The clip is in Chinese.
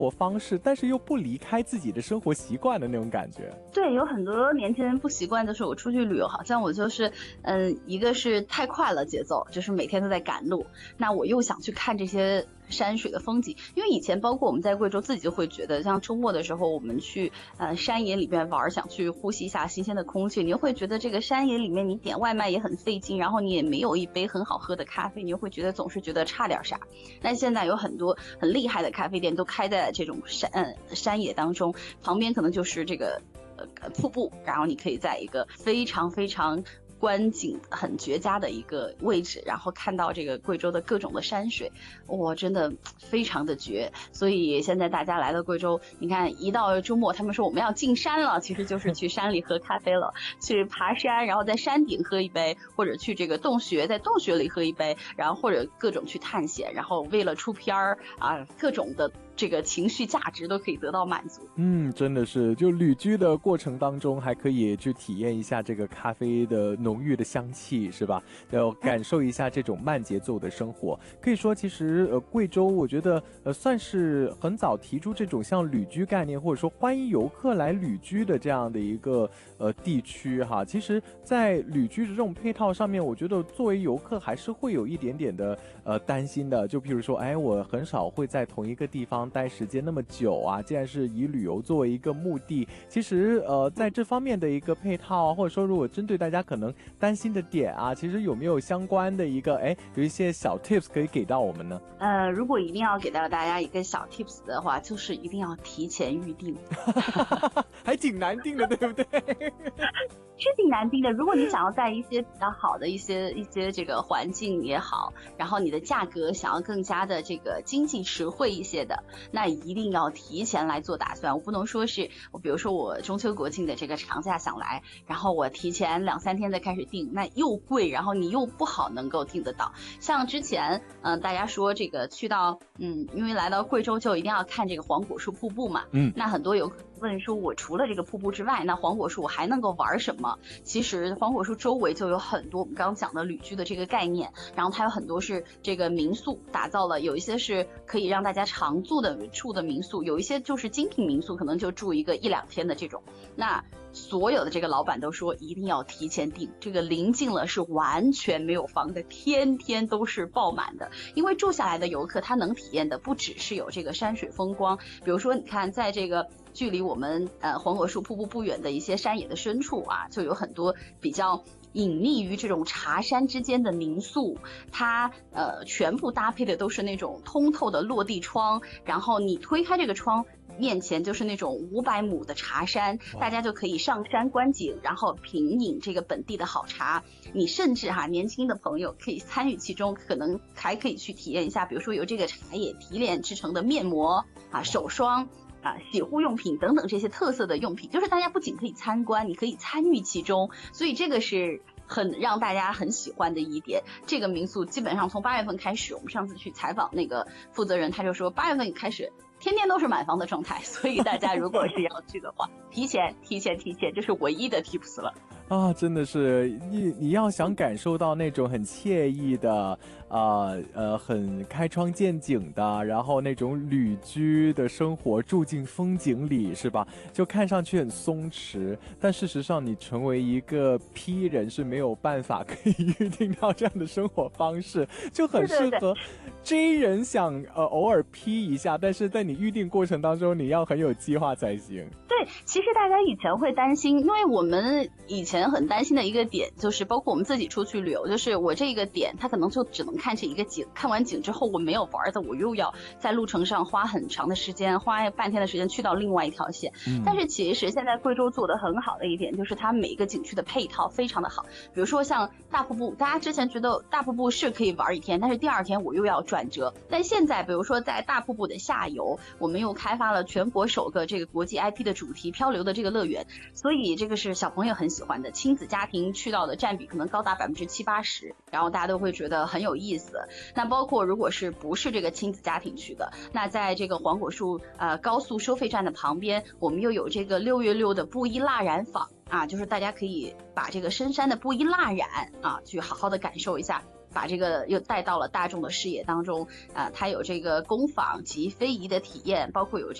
活方式，但是又不离开自己的生活习惯的那种感觉。 对，有很多年轻人不习惯，就是我出去旅游，好像我就是，一个是太快了节奏，就是每天都在赶路，那我又想去看这些山水的风景，因为以前包括我们在贵州自己就会觉得，像周末的时候我们去山野里边玩，想去呼吸一下新鲜的空气，你又会觉得这个山野里面你点外卖也很费劲，然后你也没有一杯很好喝的咖啡，你又会觉得总是觉得差点啥。但现在有很多很厉害的咖啡店都开在这种山野当中，旁边可能就是这个瀑布，然后你可以在一个非常非常观景很绝佳的一个位置，然后看到这个贵州的各种的山水，哇，真的非常的绝。所以现在大家来到贵州，你看一到周末，他们说我们要进山了，其实就是去山里喝咖啡了，去爬山，然后在山顶喝一杯，或者去这个洞穴，在洞穴里喝一杯，然后或者各种去探险，然后为了出片儿啊，各种的这个情绪价值都可以得到满足。 真的是，就旅居的过程当中，还可以去体验一下这个咖啡的浓郁的香气，是吧？要感受一下这种慢节奏的生活。可以说，其实贵州我觉得算是很早提出这种像旅居概念，或者说欢迎游客来旅居的这样的一个地区哈。其实，在旅居的这种配套上面，我觉得作为游客还是会有一点点的担心的。就譬如说，我很少会在同一个地方待时间那么久啊，既然是以旅游作为一个目的，其实在这方面的一个配套啊，或者说如果针对大家可能担心的点啊，其实有没有相关的一个有一些小 tips 可以给到我们呢？ 如果一定要给到大家一个小 tips 的话，就是一定要提前预定。 还挺难定的，对不对？ 是挺难定的。如果你想要在一些比较好的一些这个环境也好，然后你的价格想要更加的这个经济实惠一些的，那一定要提前来做打算。我不能说是我比如说我中秋国庆的这个长假想来，然后我提前2-3天再开始订，那又贵，然后你又不好能够订得到。像之前大家说这个去到因为来到贵州就一定要看这个黄果树瀑布嘛，那很多游客问说我除了这个瀑布之外，那黄果树我还能够玩什么？其实黄果树周围就有很多我们刚刚讲的旅居的这个概念，然后它有很多是这个民宿打造了，有一些是可以让大家常住的民宿，有一些就是精品民宿，可能就住一个1-2天的这种。那所有的这个老板都说一定要提前订，这个临近了是完全没有房的，天天都是爆满的。因为住下来的游客他能体验的不只是有这个山水风光，比如说你看在这个距离我们黄果树瀑布不远的一些山野的深处啊，就有很多比较隐匿于这种茶山之间的民宿，它全部搭配的都是那种通透的落地窗，然后你推开这个窗，面前就是那种500亩的茶山，大家就可以上山观景，然后品饮这个本地的好茶。你甚至年轻的朋友可以参与其中，可能还可以去体验一下，比如说由这个茶叶提炼制成的面膜手霜洗护用品等等这些特色的用品，就是大家不仅可以参观，你可以参与其中，所以这个是很让大家很喜欢的一点。这个民宿基本上从8月份开始，我们上次去采访那个负责人，他就说8月份开始天天都是满房的状态，所以大家如果是要去的话，提前，这是唯一的 tips 了。 真的是你要想感受到那种很惬意的很开窗见景的，然后那种旅居的生活，住进风景里，是吧？就看上去很松弛，但事实上你成为一个 P 人是没有办法可以预定到这样的生活方式，就很适合 J 人想偶尔 P 一下，但是在你预定过程当中你要很有计划才行。 对，其实大家以前会担心，因为我们以前很担心的一个点就是，包括我们自己出去旅游，就是我这个点它可能就只能看这一个景，看完景之后我没有玩的，我又要在路程上花很长的时间，花半天的时间去到另外一条线。但是其实现在贵州做的很好的一点就是它每一个景区的配套非常的好，比如说像大瀑布，大家之前觉得大瀑布是可以玩1天，但是第2天我又要转折，但现在比如说在大瀑布的下游，我们又开发了全国首个这个国际 IP 的主题漂流的这个乐园，所以这个是小朋友很喜欢的，亲子家庭去到的占比可能高达70-80%，然后大家都会觉得很有意思。那包括如果是不是这个亲子家庭去的，那在这个黄果树高速收费站的旁边，我们又有这个6月6的布依蜡染坊就是大家可以把这个深山的布依蜡染去好好的感受一下把这个又带到了大众的视野当中它有这个工坊及非遗的体验，包括有